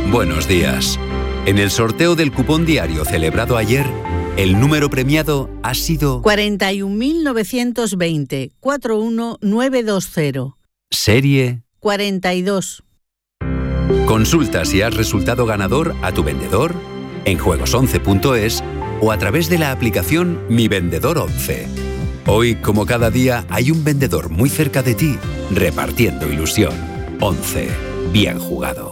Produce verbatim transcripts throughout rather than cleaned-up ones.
Buenos días. En el sorteo del cupón diario celebrado ayer, el número premiado ha sido cuarenta y un mil novecientos veinte, cuatro uno nueve dos cero. Serie cuarenta y dos. Consulta si has resultado ganador a tu vendedor, en juegos once punto es o a través de la aplicación Mi Vendedor once. Hoy, como cada día, hay un vendedor muy cerca de ti, repartiendo ilusión. once. Bien jugado.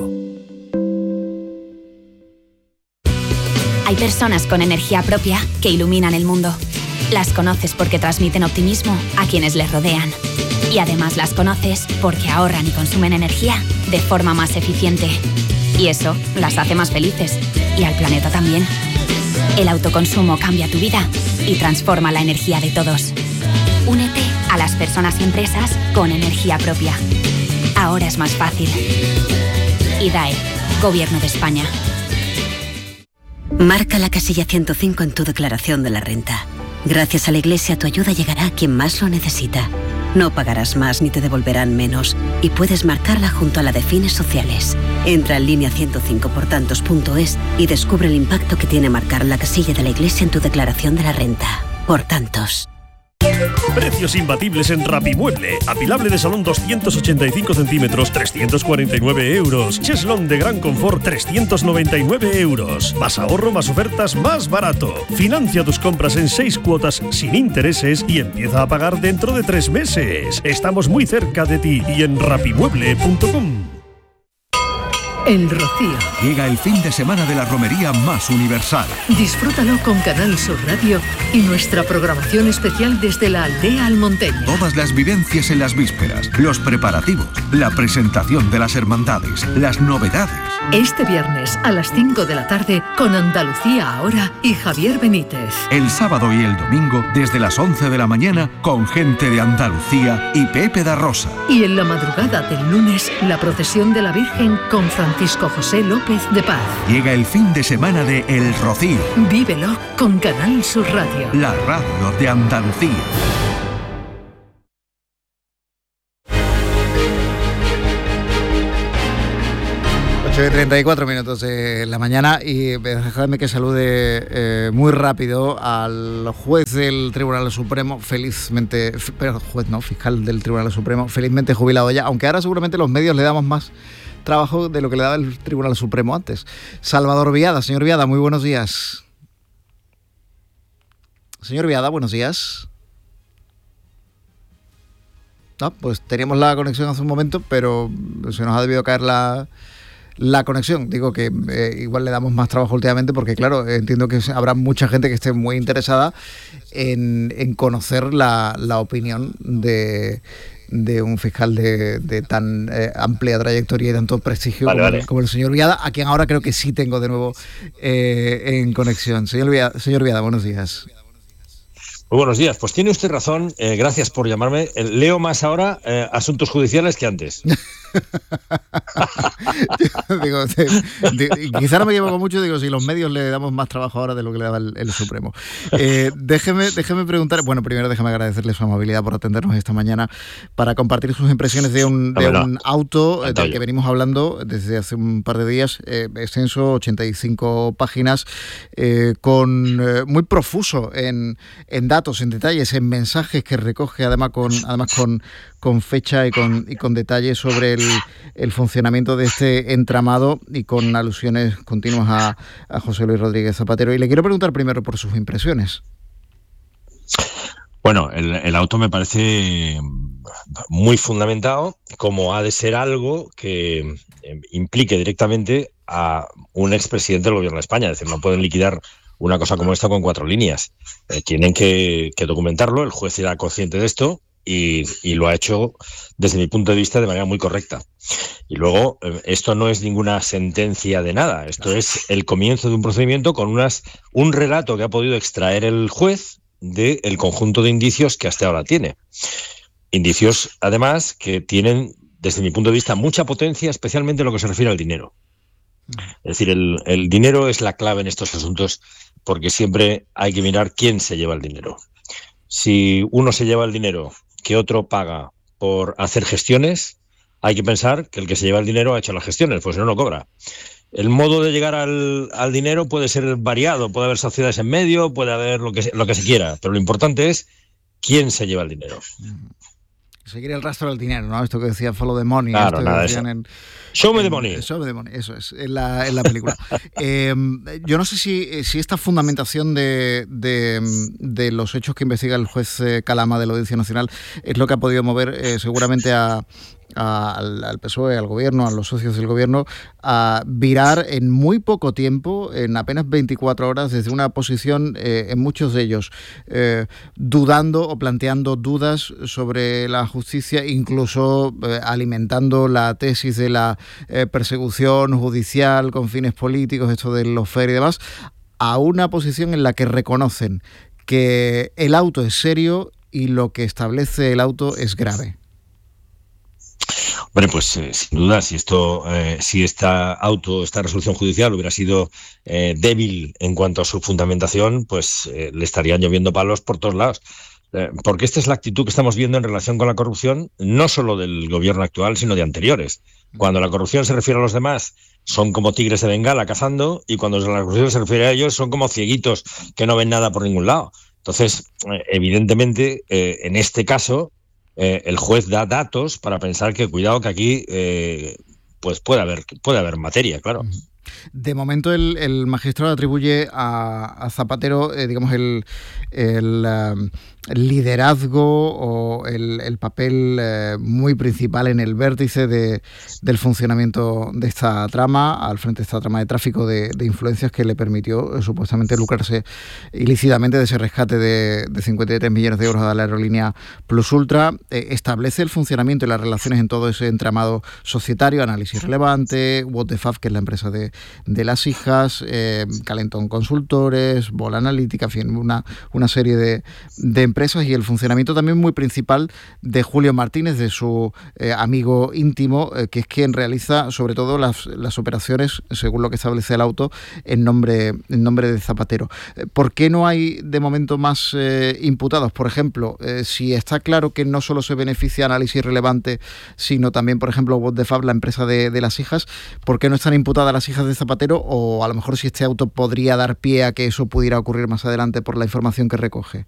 Hay personas con energía propia que iluminan el mundo. Las conoces porque transmiten optimismo a quienes les rodean. Y además las conoces porque ahorran y consumen energía de forma más eficiente. Y eso las hace más felices. Y al planeta también. El autoconsumo cambia tu vida y transforma la energía de todos. Únete a las personas y empresas con energía propia. Ahora es más fácil. I D A E, Gobierno de España. Marca la casilla ciento cinco en tu declaración de la renta. Gracias a la Iglesia tu ayuda llegará a quien más lo necesita. No pagarás más ni te devolverán menos y puedes marcarla junto a la de fines sociales. Entra en línea ciento cinco por tantos punto es y descubre el impacto que tiene marcar la casilla de la Iglesia en tu declaración de la renta. Por tantos. Precios imbatibles en Rapimueble. Apilable de salón doscientos ochenta y cinco centímetros, trescientos cuarenta y nueve euros. Cheslón de gran confort, trescientos noventa y nueve euros. Más ahorro, más ofertas, más barato. Financia tus compras en seis cuotas sin intereses y empieza a pagar dentro de tres meses. Estamos muy cerca de ti y en rapimueble punto com. El Rocío. Llega el fin de semana de la romería más universal. Disfrútalo con Canal Sur Radio y nuestra programación especial desde la aldea almonteña. Todas las vivencias en las vísperas, los preparativos, la presentación de las hermandades, las novedades. Este viernes a las cinco de la tarde con Andalucía Ahora y Javier Benítez. El sábado y el domingo desde las once de la mañana con gente de Andalucía y Pepe da Rosa. Y en la madrugada del lunes la procesión de la Virgen con Francisco José López de Paz. Llega el fin de semana de El Rocío. Vívelo con Canal Sur Radio. La radio de Andalucía. ocho y treinta y cuatro minutos de la mañana y dejadme que salude eh, muy rápido al juez del Tribunal Supremo, felizmente, pero juez no, fiscal del Tribunal Supremo, felizmente jubilado ya, aunque ahora seguramente los medios le damos más trabajo de lo que le daba el Tribunal Supremo antes. Salvador Viada. Señor Viada, muy buenos días. Señor Viada, buenos días. No, pues teníamos la conexión hace un momento, pero se nos ha debido caer la, la conexión. Digo que eh, igual le damos más trabajo últimamente porque, claro, entiendo que habrá mucha gente que esté muy interesada en, en conocer la, la opinión de... de un fiscal de, de tan eh, amplia trayectoria y tanto prestigio vale, como, vale. como el señor Viada, a quien ahora creo que sí tengo de nuevo eh, en conexión. Señor Viada, señor Viada, buenos días. Muy buenos días. Pues tiene usted razón. Eh, gracias por llamarme. Eh, leo más ahora eh, asuntos judiciales que antes. digo, de, de, quizá no me equivoco mucho, digo, si los medios le damos más trabajo ahora de lo que le daba el, el Supremo. Eh, déjeme, déjeme preguntar, bueno, primero déjeme agradecerle su amabilidad por atendernos esta mañana para compartir sus impresiones de un, de un auto del que venimos hablando desde hace un par de días, eh, extenso, ochenta y cinco páginas, eh, con eh, muy profuso en, en datos, en detalles, en mensajes que recoge además con, además con, con fecha y con, y con detalles sobre el, el funcionamiento de este entramado y con alusiones continuas a, a José Luis Rodríguez Zapatero. Y le quiero preguntar primero por sus impresiones. Bueno, el, el auto me parece muy fundamentado, como ha de ser algo que implique directamente a un expresidente del gobierno de España. Es decir, no pueden liquidar una cosa como esta con cuatro líneas. Eh, tienen que, que documentarlo, el juez era consciente de esto y, y lo ha hecho desde mi punto de vista de manera muy correcta. Y luego, eh, esto no es ninguna sentencia de nada, esto es el comienzo de un procedimiento con unas un relato que ha podido extraer el juez del conjunto de indicios que hasta ahora tiene. Indicios, además, que tienen, desde mi punto de vista, mucha potencia, especialmente en lo que se refiere al dinero. Es decir, el, el dinero es la clave en estos asuntos porque siempre hay que mirar quién se lleva el dinero. Si uno se lleva el dinero que otro paga por hacer gestiones, hay que pensar que el que se lleva el dinero ha hecho las gestiones, pues si no, no cobra. El modo de llegar al, al dinero puede ser variado, puede haber sociedades en medio, puede haber lo que, lo que se quiera, pero lo importante es quién se lleva el dinero. Seguir el rastro del dinero, ¿no? Esto que decía Follow the Money. Claro, esto nada que decían en, Show me en, the money. Show me the money, eso es, en la, en la película. eh, yo no sé si, si esta fundamentación de, de, de los hechos que investiga el juez Calama de la Audiencia Nacional es lo que ha podido mover eh, seguramente a... A, al, al P S O E, al gobierno, a los socios del gobierno, a virar en muy poco tiempo, en apenas veinticuatro horas, desde una posición, eh, en muchos de ellos, eh, dudando o planteando dudas sobre la justicia, incluso eh, alimentando la tesis de la eh, persecución judicial con fines políticos, esto del lawfare y demás, a una posición en la que reconocen que el auto es serio y lo que establece el auto es grave. Bueno, pues eh, sin duda, si esto, eh, si esta auto, esta resolución judicial hubiera sido eh, débil en cuanto a su fundamentación, pues eh, le estarían lloviendo palos por todos lados. Eh, porque esta es la actitud que estamos viendo en relación con la corrupción, no solo del gobierno actual, sino de anteriores. Cuando la corrupción se refiere a los demás, son como tigres de Bengala cazando, y cuando la corrupción se refiere a ellos, son como cieguitos que no ven nada por ningún lado. Entonces, eh, evidentemente, eh, en este caso, Eh, el juez da datos para pensar que cuidado que aquí eh, pues puede haber puede haber materia, claro. De momento el, el magistrado atribuye a, a Zapatero, eh, digamos, el, el, um, el liderazgo o el, el papel eh, muy principal en el vértice de, del funcionamiento de esta trama, al frente de esta trama de tráfico de, de influencias que le permitió eh, supuestamente lucrarse ilícitamente de ese rescate de, de cincuenta y tres millones de euros a la aerolínea Plus Ultra. Eh, establece el funcionamiento y las relaciones en todo ese entramado societario, Análisis Relevante, What the Fuck, que es la empresa de de las hijas, eh, Calentón Consultores, Bola Analítica, en fin, una, una serie de, de empresas, y el funcionamiento también muy principal de Julio Martínez, de su eh, amigo íntimo, eh, que es quien realiza sobre todo las, las operaciones, según lo que establece el auto, en nombre, en nombre de Zapatero. ¿Por qué no hay de momento más eh, imputados? Por ejemplo, eh, si está claro que no solo se beneficia Análisis Relevante, sino también, por ejemplo, What the Fab, la empresa de, de las hijas, ¿por qué no están imputadas las hijas de Zapatero? O a lo mejor si este auto podría dar pie a que eso pudiera ocurrir más adelante por la información que recoge.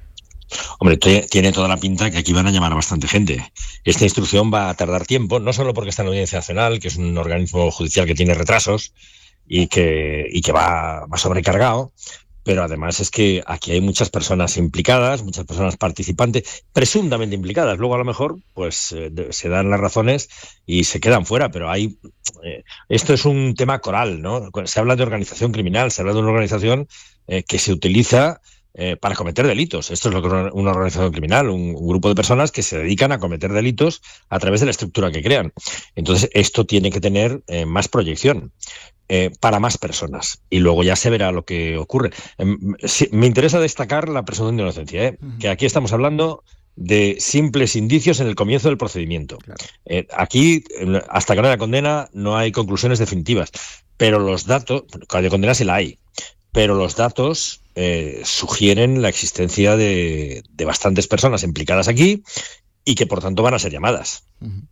Hombre, t- tiene toda la pinta que aquí van a llamar a bastante gente. Esta instrucción va a tardar tiempo, no solo porque está en la Audiencia Nacional, que es un organismo judicial que tiene retrasos y que, y que va, va sobrecargado, pero además es que aquí hay muchas personas implicadas, muchas personas participantes, presuntamente implicadas. Luego a lo mejor pues eh, de, se dan las razones y se quedan fuera, pero hay eh, esto es un tema coral, ¿no? Se habla de organización criminal, se habla de una organización eh, que se utiliza eh, para cometer delitos. Esto es lo que es una organización criminal, un, un grupo de personas que se dedican a cometer delitos a través de la estructura que crean. Entonces esto tiene que tener eh, más proyección. Eh, para más personas, y luego ya se verá lo que ocurre. Eh, sí, me interesa destacar la presunción de inocencia, ¿eh? Uh-huh. Que aquí estamos hablando de simples indicios en el comienzo del procedimiento. Claro. Eh, aquí, hasta que no haya condena, no hay conclusiones definitivas, pero los datos, cuando hay condena sí la hay, pero los datos eh, sugieren la existencia de, de bastantes personas implicadas aquí y que por tanto van a ser llamadas. Uh-huh.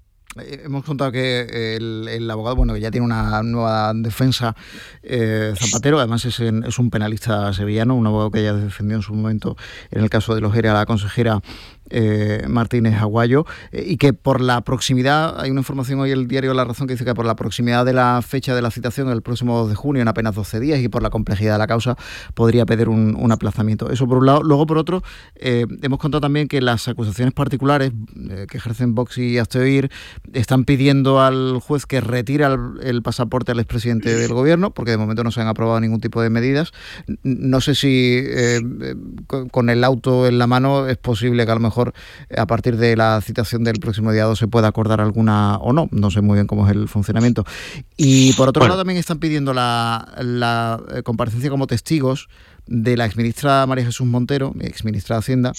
Hemos contado que el, el abogado, bueno, ya tiene una nueva defensa, eh, Zapatero, además es, en, es un penalista sevillano, un abogado que ya defendió en su momento en el caso de los Ojera a la consejera eh, Martínez Aguayo, eh, y que por la proximidad, hay una información hoy en el diario La Razón que dice que por la proximidad de la fecha de la citación, el próximo dos de junio, en apenas doce días, y por la complejidad de la causa, podría pedir un, un aplazamiento. Eso por un lado. Luego, por otro, eh, hemos contado también que las acusaciones particulares eh, que ejercen Vox y Hazte Oír están pidiendo al juez que retire el, el pasaporte al expresidente del gobierno, porque de momento no se han aprobado ningún tipo de medidas. No sé si eh, con el auto en la mano es posible que a lo mejor a partir de la citación del próximo día dos se pueda acordar alguna o no. No sé muy bien cómo es el funcionamiento. Y por otro bueno. lado también están pidiendo la, la comparecencia como testigos de la exministra María Jesús Montero, exministra de Hacienda,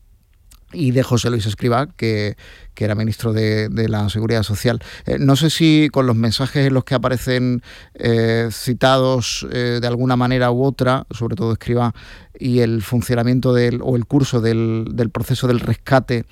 y de José Luis Escrivá, que, que era ministro de, de la Seguridad Social. Eh, no sé si con los mensajes en los que aparecen eh, citados eh, de alguna manera u otra, sobre todo Escrivá, y el funcionamiento del, o el curso del, del proceso del rescate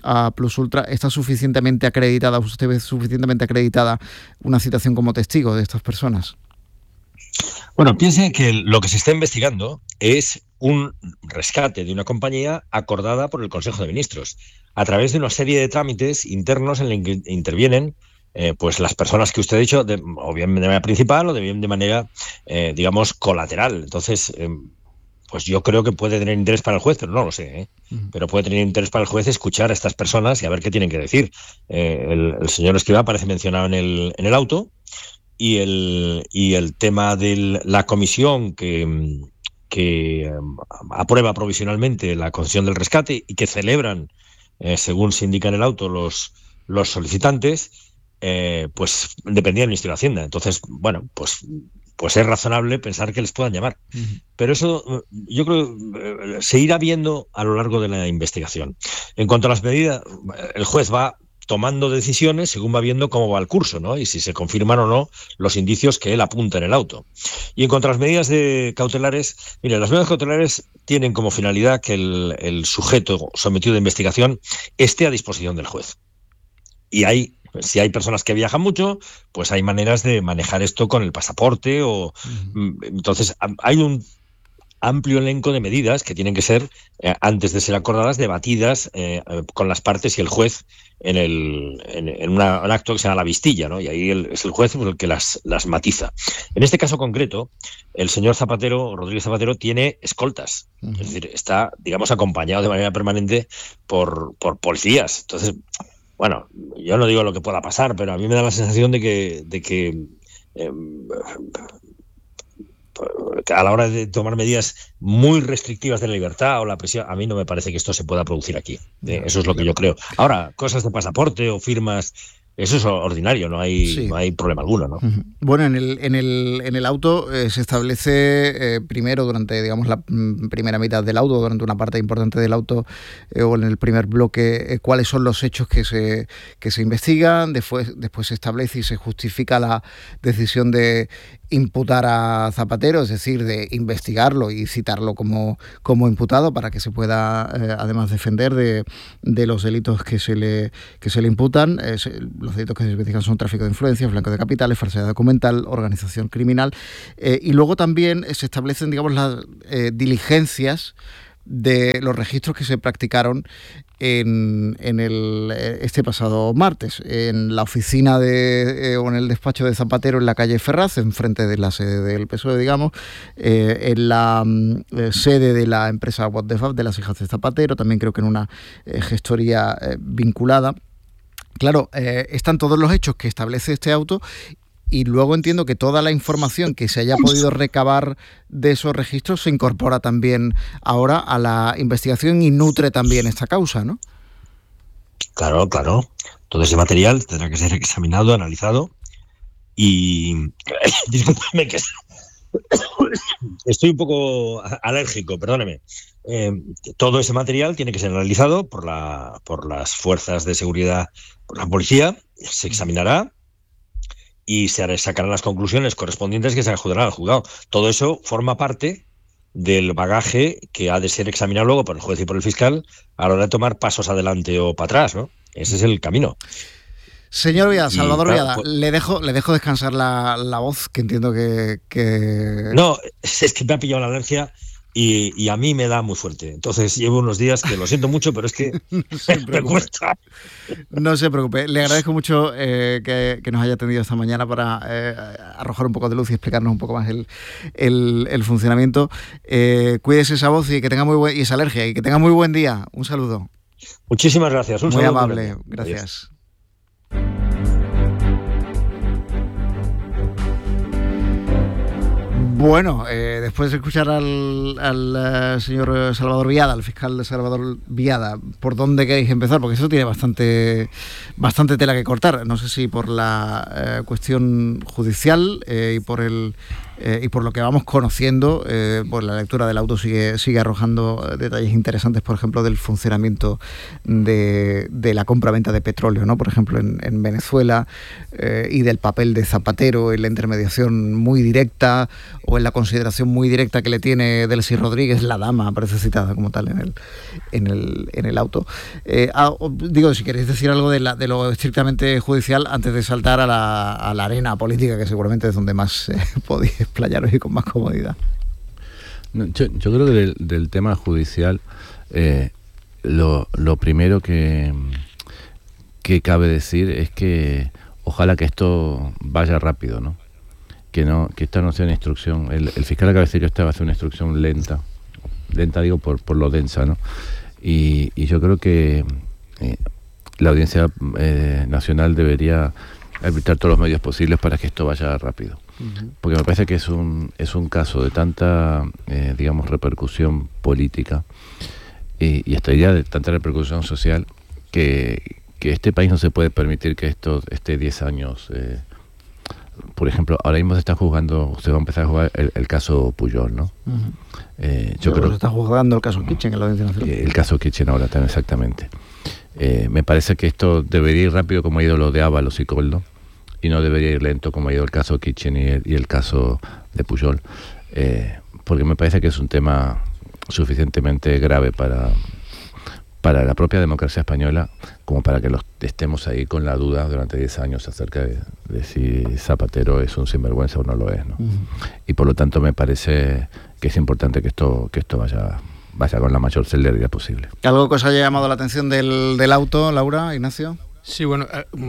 a Plus Ultra, ¿está suficientemente acreditada, usted ve suficientemente acreditada una citación como testigo de estas personas? Bueno, piense que lo que se está investigando es un rescate de una compañía acordada por el Consejo de Ministros, a través de una serie de trámites internos en los que intervienen eh, pues las personas que usted ha dicho, de, o bien de manera principal o de bien de manera, eh, digamos, colateral. Entonces, eh, pues yo creo que puede tener interés para el juez, pero no lo sé, ¿eh? Uh-huh. Pero puede tener interés para el juez escuchar a estas personas y a ver qué tienen que decir. Eh, el, el señor Escrivá aparece mencionado en el, en el auto, y el, y el tema de la comisión que... que um, aprueba provisionalmente la concesión del rescate y que celebran, eh, según se indica en el auto, los, los solicitantes, eh, pues dependía del Ministerio de Hacienda. Entonces, bueno, pues, pues es razonable pensar que les puedan llamar. Uh-huh. Pero eso yo creo eh, se irá viendo a lo largo de la investigación. En cuanto a las medidas, el juez va tomando decisiones según va viendo cómo va el curso, ¿no? Y si se confirman o no los indicios que él apunta en el auto. Y en cuanto a las medidas de cautelares, mire, las medidas cautelares tienen como finalidad que el, el sujeto sometido a investigación esté a disposición del juez. Y hay, si hay personas que viajan mucho, pues hay maneras de manejar esto con el pasaporte o uh-huh. Entonces hay un amplio elenco de medidas que tienen que ser, eh, antes de ser acordadas, debatidas eh, con las partes y el juez en, el, en, en una, un acto que se llama la vistilla, ¿no? Y ahí el, es el juez el que las, las matiza. En este caso concreto, el señor Zapatero, Rodríguez Zapatero, tiene escoltas. Uh-huh. Es decir, está, digamos, acompañado de manera permanente por, por policías. Entonces, bueno, yo no digo lo que pueda pasar, pero a mí me da la sensación de que... De que eh, a la hora de tomar medidas muy restrictivas de la libertad o la presión, a mí no me parece que esto se pueda producir aquí. Eh, eso es lo que yo creo. Ahora, cosas de pasaporte o firmas, eso es ordinario, no hay, sí. no hay problema alguno, ¿no? Bueno, en el, en el, en el auto eh, se establece eh, primero durante, digamos, la m, primera mitad del auto, durante una parte importante del auto eh, o en el primer bloque, eh, cuáles son los hechos que se, que se investigan, después, después se establece y se justifica la decisión de imputar a Zapatero, es decir, de investigarlo y citarlo como, como imputado para que se pueda eh, además defender de, de los delitos que se le, que se le imputan. Eh, se, los delitos que se investigan son tráfico de influencias, blanqueo de capitales, falsedad documental, organización criminal, eh, y luego también se establecen, digamos, las eh, diligencias de los registros que se practicaron en, en el, este pasado martes en la oficina de, eh, o en el despacho de Zapatero en la calle Ferraz, enfrente de la sede del P S O E, digamos, eh, en la eh, sede de la empresa What the Fuck, de las hijas de Zapatero, también creo que en una eh, gestoría eh, vinculada. Claro, eh, están todos los hechos que establece este auto. Y luego entiendo que toda la información que se haya podido recabar de esos registros se incorpora también ahora a la investigación y nutre también esta causa, ¿no? Claro, claro. Todo ese material tendrá que ser examinado, analizado y... Discúlpame que estoy un poco alérgico, perdóneme. Eh, todo ese material tiene que ser analizado por, la, por las fuerzas de seguridad, por la policía, se examinará y se sacarán las conclusiones correspondientes que se ajudarán al juzgado. Todo eso forma parte del bagaje que ha de ser examinado luego por el juez y por el fiscal a la hora de tomar pasos adelante o para atrás, ¿no? Ese es el camino. Señor Viada, Salvador claro, Viada, pues, le dejo le dejo descansar la, la voz, que entiendo que, que... No, es que me ha pillado la alergia y, y a mí me da muy fuerte. Entonces llevo unos días que lo siento mucho, pero es que no se me cuesta. No se preocupe. Le agradezco mucho eh, que, que nos haya atendido esta mañana para eh, arrojar un poco de luz y explicarnos un poco más el, el, el funcionamiento. Eh, cuídese esa voz y que tenga muy buen, y esa alergia y que tenga muy buen día. Un saludo. Muchísimas gracias. Un muy saludo amable. Gracias. Adiós. Bueno, eh, después de escuchar al, al uh, señor Salvador Viada, al fiscal Salvador Viada, ¿por dónde queréis empezar? Porque eso tiene bastante, bastante tela que cortar. No sé si por la eh, cuestión judicial eh, y por el eh, y por lo que vamos conociendo, eh, pues la lectura del auto sigue, sigue arrojando detalles interesantes, por ejemplo, del funcionamiento de, de la compra-venta de petróleo, ¿no? Por ejemplo, en, en Venezuela, eh, y del papel de Zapatero en la intermediación muy directa o en la consideración muy directa que le tiene Delcy Rodríguez, la dama, aparece citada como tal en el, en el, en el auto. Eh, ah, digo, si queréis decir algo de, la, de lo estrictamente judicial antes de saltar a la, a la arena política, que seguramente es donde más eh, podéis explayaros y con más comodidad. No, yo, yo creo que del, del tema judicial, eh, lo, lo primero que, que cabe decir es que ojalá que esto vaya rápido, ¿no? Que no, que esta no sea una instrucción. El, el fiscal acaba de decir que esta va a ser una instrucción lenta, lenta digo por, por lo densa, ¿no? Y, y yo creo que eh, la Audiencia eh, Nacional debería arbitrar todos los medios posibles para que esto vaya rápido. Uh-huh. Porque me parece que es un, es un caso de tanta, eh, digamos, repercusión política y, y hasta ya de tanta repercusión social que, que este país no se puede permitir que esto esté diez años... Eh, por ejemplo, ahora mismo se está juzgando, usted va a empezar a jugar el, el caso Pujol, ¿no? Uh-huh. Eh, yo Pero creo se está juzgando el caso Kitchen en la Audiencia Nacional. El caso Kitchen ahora también, exactamente. Eh, me parece que esto debería ir rápido como ha ido lo de Ábalos y Coldo, y no debería ir lento como ha ido el caso Kitchen y el, y el caso de Pujol, eh, porque me parece que es un tema suficientemente grave para... para la propia democracia española, como para que los estemos ahí con la duda durante diez años acerca de, de si Zapatero es un sinvergüenza o no lo es, ¿no? Uh-huh. Y por lo tanto me parece que es importante que esto que esto vaya vaya con la mayor celeridad posible. ¿Algo que os haya llamado la atención del, del auto, Laura, Ignacio? Sí, bueno,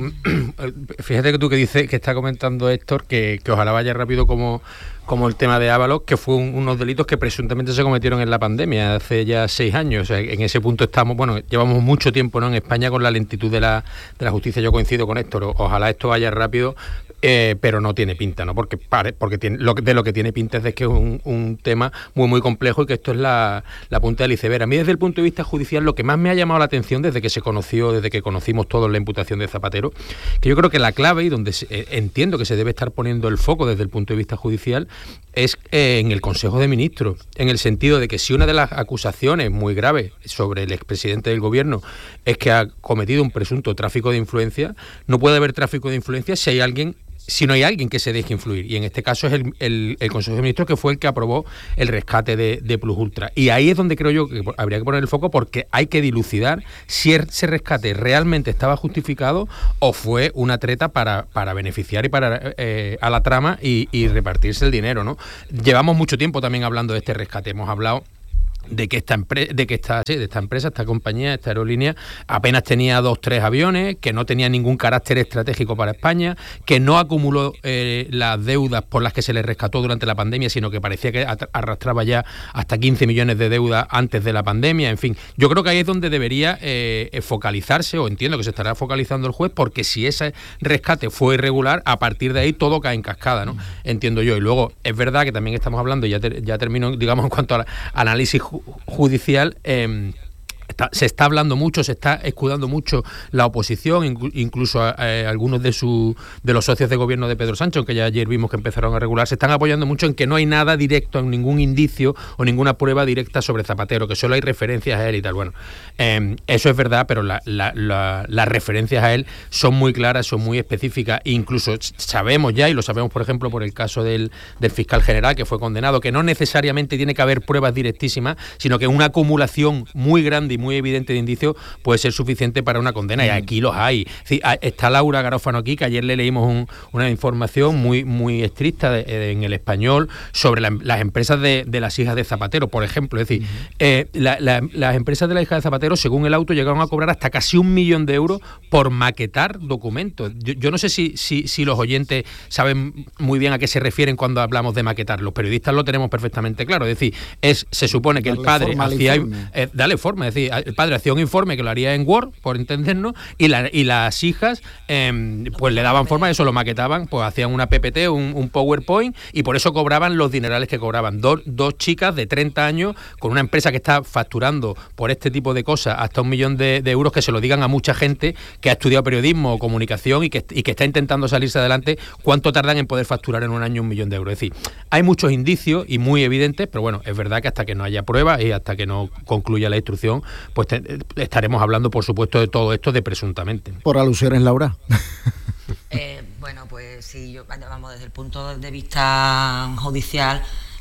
fíjate que tú que dices, que está comentando Héctor, que, que ojalá vaya rápido como, como el tema de Ábalos, que fue un, unos delitos que presuntamente se cometieron en la pandemia hace ya seis años. O sea, en ese punto estamos, bueno, llevamos mucho tiempo, ¿no?, en España con la lentitud de la, de la justicia. Yo coincido con Héctor, ojalá esto vaya rápido, eh, pero no tiene pinta, ¿no? Porque pare, porque tiene, lo, de lo que tiene pinta es de que es un, un tema muy muy complejo y que esto es la, la punta del iceberg. A mí desde el punto de vista judicial lo que más me ha llamado la atención desde que se conoció, desde que conocimos todos la imputación de Zapatero, que yo creo que la clave y donde se, eh, entiendo que se debe estar poniendo el foco desde el punto de vista judicial es eh, en el Consejo de Ministros, en el sentido de que si una de las acusaciones muy graves sobre el expresidente del gobierno es que ha cometido un presunto tráfico de influencia, no puede haber tráfico de influencia si hay alguien si no hay alguien que se deje influir, y en este caso es el, el, el Consejo de Ministros, que fue el que aprobó el rescate de, de Plus Ultra, y ahí es donde creo yo que habría que poner el foco, porque hay que dilucidar si ese rescate realmente estaba justificado o fue una treta para, para beneficiar y para eh, a la trama y, y repartirse el dinero, ¿no? Llevamos mucho tiempo también hablando de este rescate, hemos hablado de que esta empresa, de que esta, sí, de esta empresa, esta compañía, esta aerolínea apenas tenía dos, tres aviones, que no tenía ningún carácter estratégico para España, que no acumuló eh, las deudas por las que se le rescató durante la pandemia, sino que parecía que arrastraba ya hasta quince millones de deuda antes de la pandemia. En fin, yo creo que ahí es donde debería eh, focalizarse, o entiendo que se estará focalizando el juez, porque si ese rescate fue irregular, a partir de ahí todo cae en cascada, ¿no? Entiendo yo. Y luego es verdad que también estamos hablando, y ya, ter, ya termino, digamos, en cuanto al análisis judicial, eh, está, se está hablando mucho, se está escudando mucho la oposición, incluso eh, algunos de su, de los socios de gobierno de Pedro Sánchez, que ya ayer vimos que empezaron a regular, se están apoyando mucho en que no hay nada directo, en ningún indicio o ninguna prueba directa sobre Zapatero, que solo hay referencias a él y tal. Bueno, eh, eso es verdad, pero la, la, la, las referencias a él son muy claras, son muy específicas, e incluso sabemos ya, y lo sabemos por ejemplo por el caso del, del fiscal general que fue condenado, que no necesariamente tiene que haber pruebas directísimas, sino que una acumulación muy grande y muy evidente de indicios puede ser suficiente para una condena, y aquí los hay. Sí, está Laura Garófano aquí, que ayer le leímos un, una información muy muy estricta de, de, en El Español sobre la, las empresas de, de las hijas de Zapatero, por ejemplo. Es decir, uh-huh. eh, la, la, las empresas de la hija de Zapatero, según el auto, llegaron a cobrar hasta casi un millón de euros por maquetar documentos. Yo, yo no sé si, si, si los oyentes saben muy bien a qué se refieren cuando hablamos de maquetar. Los periodistas lo tenemos perfectamente claro. Es decir, es, se supone que darle el padre hacía... Eh, dale forma, es decir, el padre hacía un informe que lo haría en Word, por entendernos, y, la, y las hijas eh, pues le daban forma, eso lo maquetaban, pues hacían una P P T, un, un PowerPoint, y por eso cobraban los dinerales que cobraban. Dos, dos chicas de treinta años con una empresa que está facturando por este tipo de cosas hasta un millón de, de euros, que se lo digan a mucha gente que ha estudiado periodismo o comunicación y que, y que está intentando salirse adelante, cuánto tardan en poder facturar en un año un millón de euros. Es decir, hay muchos indicios y muy evidentes, pero bueno, es verdad que hasta que no haya pruebas y hasta que no concluya la instrucción, pues te, estaremos hablando, por supuesto, de todo esto de presuntamente. Por alusiones, Laura. eh, bueno, pues sí, yo, vamos, desde el punto de vista judicial,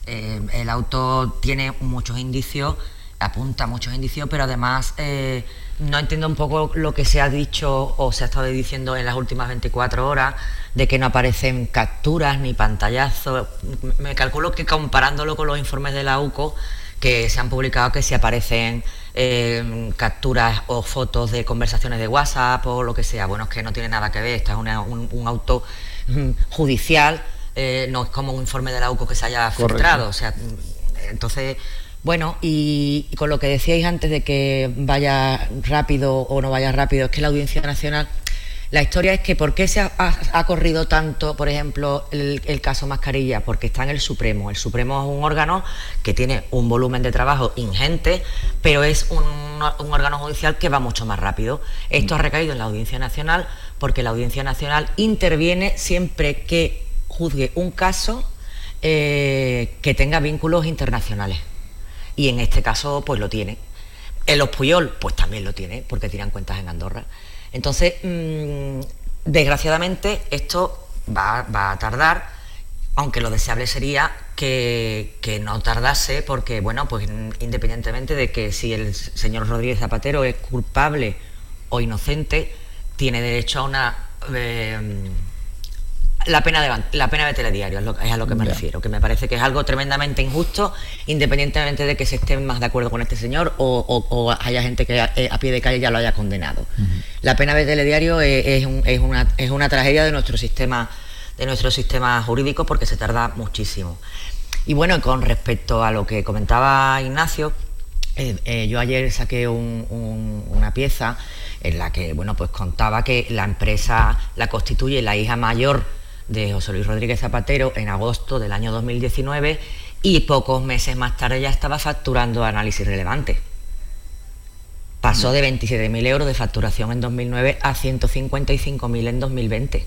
Eh, el auto tiene muchos indicios, apunta muchos indicios, pero además eh, no entiendo un poco lo que se ha dicho o se ha estado diciendo en las últimas veinticuatro horas, de que no aparecen capturas ni pantallazos. Me calculo que comparándolo con los informes de la U C O que se han publicado, que si aparecen eh, capturas o fotos de conversaciones de WhatsApp o lo que sea. Bueno, es que no tiene nada que ver, esta es una, un, un auto mm, judicial, eh, no es como un informe de la U C O que se haya filtrado. O sea, entonces... Bueno, y, y con lo que decíais antes de que vaya rápido o no vaya rápido, es que la Audiencia Nacional, la historia es que ¿por qué se ha, ha, ha corrido tanto, por ejemplo, el, el caso Mascarilla? Porque está en el Supremo. El Supremo es un órgano que tiene un volumen de trabajo ingente, pero es un, un órgano judicial que va mucho más rápido. Esto ha recaído en la Audiencia Nacional porque la Audiencia Nacional interviene siempre que juzgue un caso eh, que tenga vínculos internacionales. Y en este caso, pues lo tiene. En los Puyol, pues también lo tiene, porque tiran cuentas en Andorra. Entonces, mmm, desgraciadamente, esto va, va a tardar, aunque lo deseable sería que, que no tardase, porque, bueno, pues independientemente de que si el señor Rodríguez Zapatero es culpable o inocente, tiene derecho a una... Eh, La pena de la pena de telediario es, lo, es a lo que me yeah. refiero, que me parece que es algo tremendamente injusto, independientemente de que se estén más de acuerdo con este señor o, o, o haya gente que a, a pie de calle ya lo haya condenado. Uh-huh. La pena de telediario es, es, un, es, una, es una tragedia de nuestro sistema de nuestro sistema jurídico, porque se tarda muchísimo. Y bueno, con respecto a lo que comentaba Ignacio, eh, eh, yo ayer saqué un, un, una pieza en la que bueno pues contaba que la empresa la constituye la hija mayor de José Luis Rodríguez Zapatero en agosto del año dos mil diecinueve, y pocos meses más tarde ya estaba facturando Análisis Relevante. Pasó de veintisiete mil euros de facturación en dos mil nueve a ciento cincuenta y cinco mil en dos mil veinte.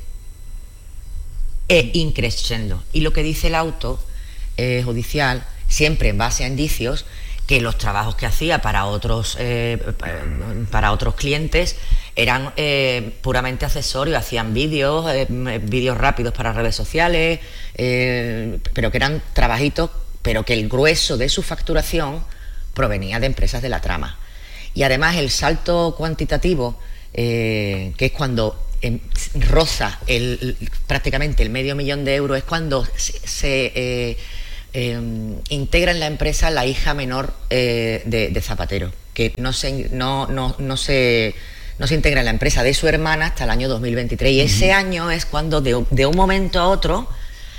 E increciendo. Y lo que dice el auto eh, judicial, siempre en base a indicios, que los trabajos que hacía para otros eh, para otros clientes eran eh, puramente accesorios, hacían vídeos, eh, vídeos rápidos para redes sociales, eh, pero que eran trabajitos, pero que el grueso de su facturación provenía de empresas de la trama. Y además el salto cuantitativo, eh, que es cuando eh, roza el, prácticamente el medio millón de euros, es cuando se... se eh, Eh, integra en la empresa la hija menor eh, de, de Zapatero, que no se, no, no, no, se, no se integra en la empresa de su hermana hasta el año dos mil veintitrés. Y ese uh-huh. año es cuando de, de un momento a otro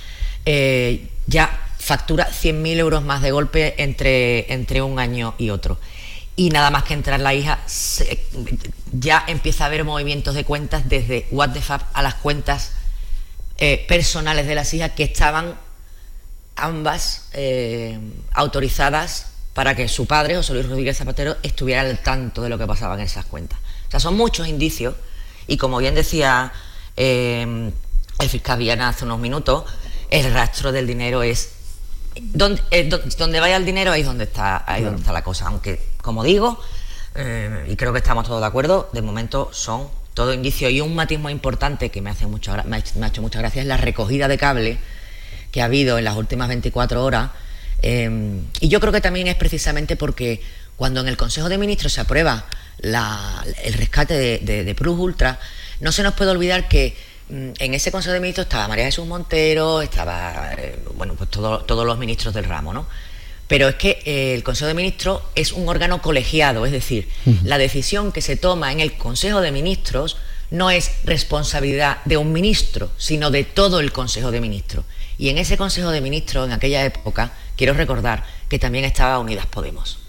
eh, ya factura cien mil euros más de golpe entre, entre un año y otro. Y nada más que entrar la hija, se, ya empieza a haber movimientos de cuentas desde WhatsApp a las cuentas eh, personales de las hijas, que estaban ambas eh, autorizadas para que su padre, José Luis Rodríguez Zapatero, estuviera al tanto de lo que pasaba en esas cuentas. O sea, son muchos indicios, y como bien decía eh, el fiscal Viana hace unos minutos, el rastro del dinero es... Donde, eh, donde vaya el dinero, ahí es donde está, ahí bueno. donde está la cosa. Aunque, como digo, eh, y creo que estamos todos de acuerdo, de momento son todo indicios. Y un matiz muy importante que me, hace mucho, me, ha, me ha hecho mucha gracia es la recogida de cable que ha habido en las últimas veinticuatro horas, eh, y yo creo que también es precisamente porque cuando en el Consejo de Ministros se aprueba la, el rescate de, de, de Plus Ultra, no se nos puede olvidar que mm, en ese Consejo de Ministros estaba María Jesús Montero, estaba eh, bueno pues todo, todos los ministros del ramo, ¿no? Pero es que eh, el Consejo de Ministros es un órgano colegiado, es decir, uh-huh. la decisión que se toma en el Consejo de Ministros no es responsabilidad de un ministro, sino de todo el Consejo de Ministros. Y en ese Consejo de Ministros, en aquella época, quiero recordar que también estaba Unidas Podemos.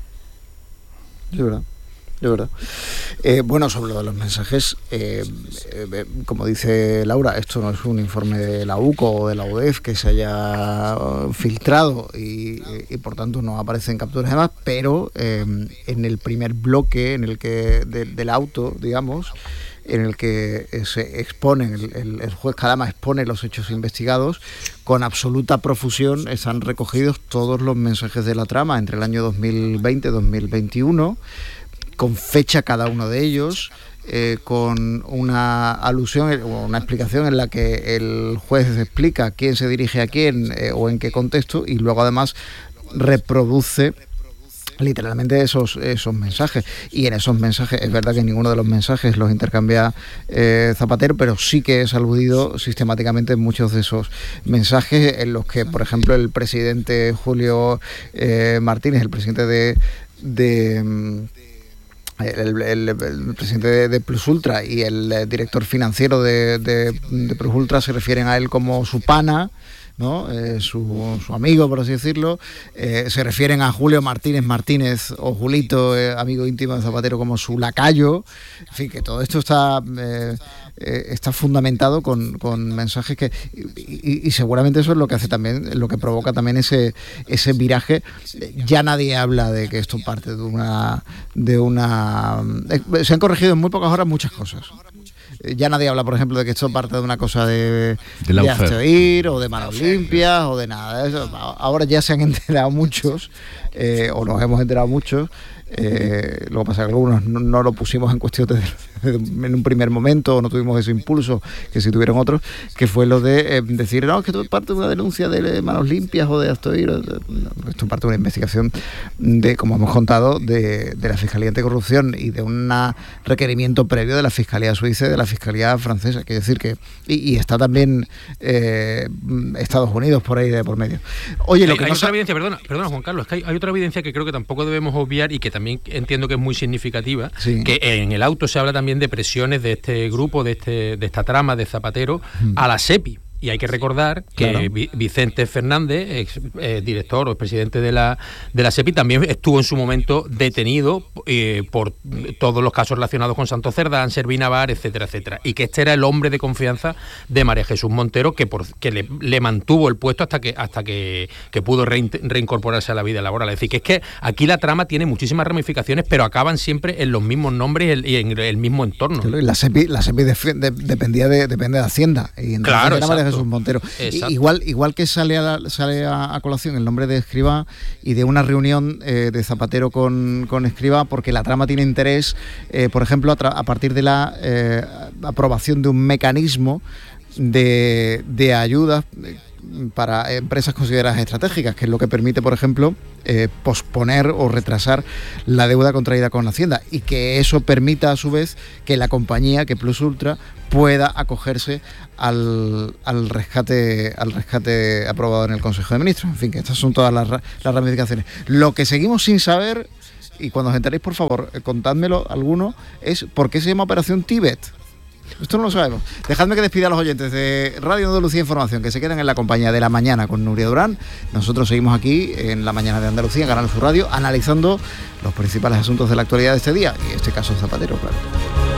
Es verdad, es verdad. Eh, bueno, sobre lo de los mensajes, eh, eh, como dice Laura, esto no es un informe de la U C O o de la U D E F que se haya filtrado y, y por tanto no aparecen capturas y demás, pero eh, en el primer bloque en el que de, del auto, digamos, en el que se exponen, el, el, el juez Calama expone los hechos investigados, con absoluta profusión están recogidos todos los mensajes de la trama entre el año dos mil veinte y dos mil veintiuno, con fecha cada uno de ellos, eh, con una alusión o una explicación en la que el juez explica quién se dirige a quién eh, o en qué contexto, y luego además reproduce literalmente esos esos mensajes, y en esos mensajes es verdad que ninguno de los mensajes los intercambia eh, Zapatero, pero sí que es aludido sistemáticamente en muchos de esos mensajes en los que, por ejemplo, el presidente Julio eh, Martínez, el presidente de, de El, el, el presidente de, de Plus Ultra y el director financiero de, de, de Plus Ultra se refieren a él como su pana, ¿no? Eh, su, su amigo, por así decirlo. Eh, se refieren a Julio Martínez Martínez o Julito, eh, amigo íntimo de Zapatero, como su lacayo. En fin, que todo esto está eh, eh, está fundamentado con, con mensajes que y, y seguramente eso es lo que hace también, lo que provoca también ese ese viraje. Ya nadie habla de que esto parte de una de una eh, se han corregido en muy pocas horas muchas cosas. Ya nadie habla, por ejemplo, de que esto parte de una cosa de, de, de hazte o de manos limpias o de nada. Eso, ahora ya se han enterado muchos, eh, o nos hemos enterado muchos. Eh, lo que pasa es que algunos no, no lo pusimos en cuestión de, de, en un primer momento, o no tuvimos ese impulso que si tuvieron otros, que fue lo de eh, decir, no, es que esto es parte de una denuncia de manos limpias o de hazte oír. Esto es parte de una investigación de, como hemos contado, de, de la Fiscalía Anticorrupción y de un requerimiento previo de la Fiscalía Suiza y de la Fiscalía Francesa. Quiere decir que y, y está también eh, Estados Unidos por ahí de por medio. Oye, lo hay, que hay no otra sa- evidencia, perdona, perdona Juan Carlos, es que hay, hay otra evidencia que creo que tampoco debemos obviar y que también entiendo que es muy significativa, sí. Que en el auto se habla también de presiones de este grupo, de este de esta trama de Zapatero mm. a la SEPI. Y hay que recordar que claro. Vicente Fernández, ex, eh, director o presidente de la de la SEPI, también estuvo en su momento detenido eh, por todos los casos relacionados con Santos Cerdán, Servín Navar, etcétera, etcétera. Y que este era el hombre de confianza de María Jesús Montero, que por que le, le mantuvo el puesto hasta que hasta que, que pudo rein, reincorporarse a la vida laboral. Es decir, que es que aquí la trama tiene muchísimas ramificaciones, pero acaban siempre en los mismos nombres y en el mismo entorno. La SEPI, la SEPI de, de, dependía de, depende de Hacienda. Y claro, era María Jesús Montero. Exacto. Igual, igual que sale a, la, sale a, a colación el nombre de Escrivá y de una reunión eh, de Zapatero con, con Escrivá, porque la trama tiene interés, eh, por ejemplo, a, tra- a partir de la eh, aprobación de un mecanismo de, de ayudas para empresas consideradas estratégicas, que es lo que permite, por ejemplo, eh, posponer o retrasar la deuda contraída con Hacienda, y que eso permita a su vez que la compañía, que Plus Ultra, pueda acogerse al, al rescate al rescate aprobado en el Consejo de Ministros. En fin, que estas son todas las, las ramificaciones. Lo que seguimos sin saber, y cuando os enteréis, por favor, contádmelo alguno, es por qué se llama Operación Tíbet. Esto no lo sabemos. Dejadme que despida a los oyentes de Radio Andalucía Información, que se quedan en la compañía de La Mañana con Nuria Durán. Nosotros seguimos aquí en La Mañana de Andalucía, en Canal Sur Radio, analizando los principales asuntos de la actualidad de este día, y en este caso Zapatero, claro.